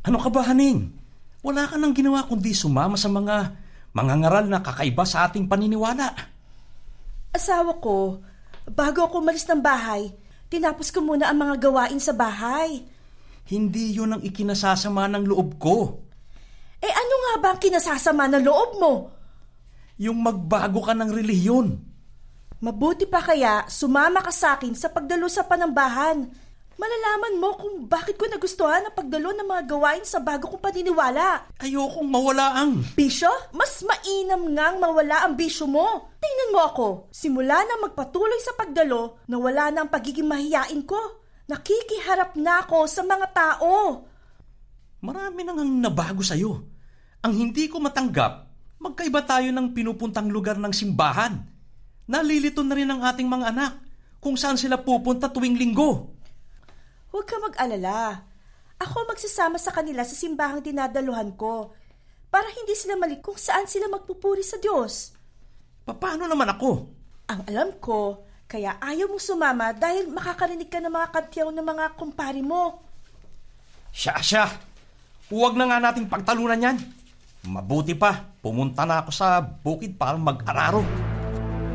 Ano ka ba, Haning? Wala ka nang ginawa kundi sumama sa mga ngaral na kakaiba sa ating paniniwala. Asawa ko, bago ako umalis ng bahay, tinapos ko muna ang mga gawain sa bahay. Hindi yun ang ikinasasama ng loob ko. Ano nga ba ang kinasasama ng loob mo? Yung magbago ka ng relihiyon. Mabuti pa kaya sumama ka sa akin sa pagdalo sa panambahan. Malalaman mo kung bakit ko nagustuhan ang pagdalo ng mga gawain sa bago kong paniniwala. Ayokong mawala ang... Bisyo? Mas mainam ngang mawala ang bisyo mo. Tingnan mo ako. Simula na magpatuloy sa pagdalo, nawala na ang pagiging mahiyain ko. Nakikiharap na ako sa mga tao. Marami nang ang nabago sa'yo. Ang hindi ko matanggap, magkaiba tayo ng pinupuntang lugar ng simbahan. Nalilito na rin ang ating mga anak kung saan sila pupunta tuwing linggo. Huwag ka mag-alala. Ako magsasama sa kanila sa simbahang dinadaluhan ko para hindi sila mali kung saan sila magpupuri sa Diyos. Paano naman ako? Ang alam ko, kaya ayaw mong sumama dahil makakarinig ka ng mga kantyaw ng mga kumpari mo. Siya! Huwag na nga nating pagtalunan yan. Mabuti pa, pumunta na ako sa bukid para mag-araro.